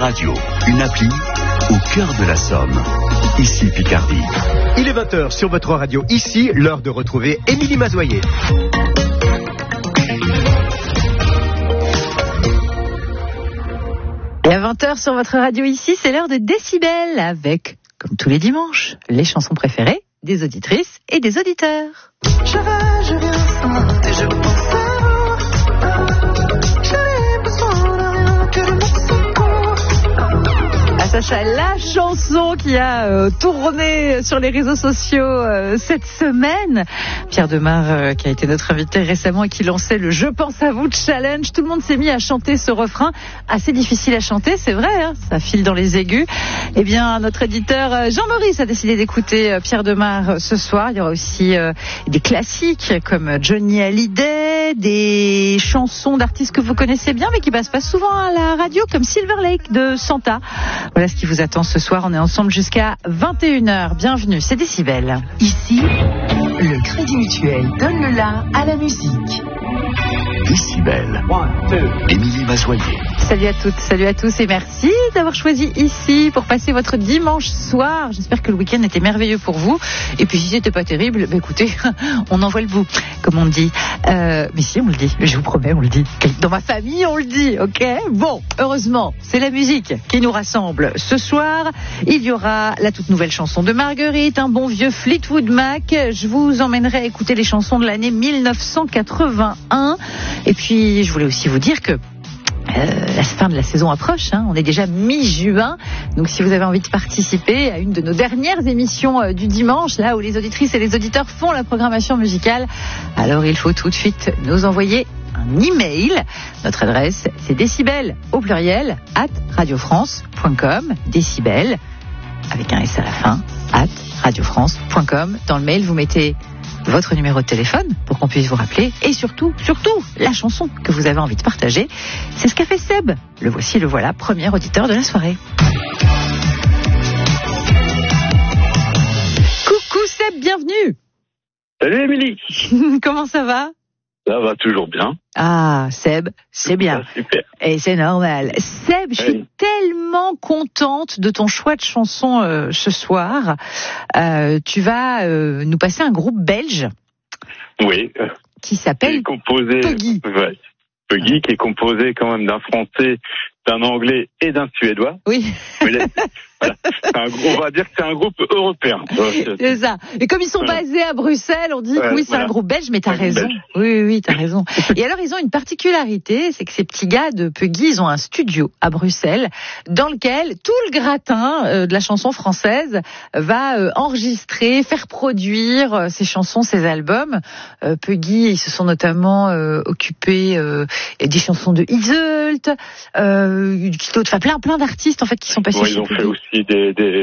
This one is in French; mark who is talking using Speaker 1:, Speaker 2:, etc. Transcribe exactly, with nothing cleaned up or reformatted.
Speaker 1: radio, une appli au cœur de la Somme. Ici Picardie.
Speaker 2: Il est vingt heures sur votre radio. Ici, l'heure de retrouver Émilie Mazoyer.
Speaker 3: Et à vingt heures sur votre radio ici, c'est l'heure de Décibel avec, comme tous les dimanches, les chansons préférées des auditrices et des auditeurs.
Speaker 4: Je vais, je viens, et je pense à vous. Je n'ai besoin de rien que de mon secours.
Speaker 3: Ah, ça, c'est la chanson qui a euh, tourné sur les réseaux sociaux euh, cette semaine. Pierre Demar, euh, qui a été notre invité récemment et qui lançait le Je pense à vous challenge. Tout le monde s'est mis à chanter ce refrain. Assez difficile à chanter, c'est vrai, hein, ça file dans les aigus. Eh bien, notre éditeur euh, Jean-Maurice a décidé d'écouter euh, Pierre Demar euh, ce soir. Il y aura aussi euh, des classiques comme Johnny Hallyday, des chansons d'artistes que vous connaissez bien mais qui passent pas souvent à la radio, comme Silver Lake de Santa. Voilà ce qui vous attend ce soir. On est ensemble jusqu'à vingt et une heures. Bienvenue, c'est Décibel.
Speaker 5: Ici, le Crédit Mutuel donne le la à la musique.
Speaker 1: Décibel. Émilie Mazoyer.
Speaker 3: Salut à toutes, salut à tous et merci d'avoir choisi ici pour passer votre dimanche soir. J'espère que le week-end était merveilleux pour vous. Et puis si c'était pas terrible, bah écoutez, on envoie le bout, comme on dit. Euh, mais si, on le dit, je vous promets, on le dit. Dans ma famille, on le dit, ok ? Bon, heureusement, c'est la musique qui nous rassemble. Ce soir, il y aura la toute nouvelle chanson de Marguerite, un bon vieux Fleetwood Mac. Je vous emmènerai à écouter les chansons de l'année mille neuf cent quatre-vingt-un. Et puis, je voulais aussi vous dire que Euh, la fin de la saison approche, hein. On est déjà mi-juin, donc si vous avez envie de participer à une de nos dernières émissions euh, du dimanche, là où les auditrices et les auditeurs font la programmation musicale, alors il faut tout de suite nous envoyer un email. Notre adresse, c'est décibel au pluriel at radiofrance point com, décibel avec un S à la fin, at radiofrance point com. Dans le mail, vous mettez votre numéro de téléphone pour qu'on puisse vous rappeler et surtout, surtout, la chanson que vous avez envie de partager. C'est ce qu'a fait Seb. Le voici, le voilà, premier auditeur de la soirée. Coucou Seb, bienvenue.
Speaker 6: Salut Émilie.
Speaker 3: Comment ça va ?
Speaker 6: Ça va toujours bien.
Speaker 3: Ah, Seb, c'est bien.
Speaker 6: Ah, super.
Speaker 3: Et c'est normal. Seb, je suis
Speaker 6: Oui.
Speaker 3: tellement contente de ton choix de chanson euh, ce soir. Euh, tu vas euh, nous passer un groupe belge
Speaker 6: Oui. euh,
Speaker 3: qui
Speaker 6: Qui
Speaker 3: s'appelle
Speaker 6: est composé.
Speaker 3: Puggy.
Speaker 6: Ouais. Puggy, qui est composé quand même d'un français, d'un anglais et d'un suédois.
Speaker 3: Oui,
Speaker 6: Mais là, voilà. C'est un groupe- on va dire que c'est un groupe européen.
Speaker 3: c'est ça. Et comme ils sont
Speaker 6: Voilà.
Speaker 3: basés à Bruxelles, on dit que
Speaker 6: Ouais,
Speaker 3: oui, c'est
Speaker 6: voilà.
Speaker 3: un groupe belge, mais t'as
Speaker 6: Un groupe
Speaker 3: raison.
Speaker 6: belge.
Speaker 3: Oui, oui, oui, t'as raison. Et alors, ils ont une particularité, c'est que ces petits gars de Puggy, ils ont un studio à Bruxelles dans lequel tout le gratin euh, de la chanson française va euh, enregistrer, faire produire euh, ces chansons, ces albums. Euh, Puggy, ils se sont notamment euh, occupés euh, des chansons de Iseult, euh, enfin plein, plein d'artistes en fait qui sont passés
Speaker 6: Bon,
Speaker 3: chez
Speaker 6: ils ont fait
Speaker 3: Puggy.
Speaker 6: aussi des, des,